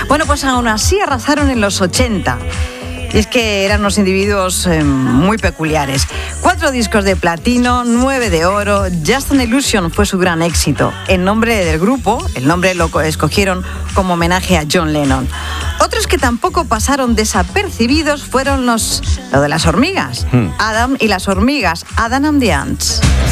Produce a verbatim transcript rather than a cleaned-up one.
Bueno, pues aún así arrasaron en los ochenta. Y es que eran unos individuos eh, muy peculiares. Cuatro discos de platino, nueve de oro. Just an Illusion fue su gran éxito. El nombre del grupo, el nombre lo escogieron como homenaje a John Lennon. Otros que tampoco pasaron desapercibidos fueron los, lo de las hormigas. Hmm. Adam y las hormigas, Adam and the Ants.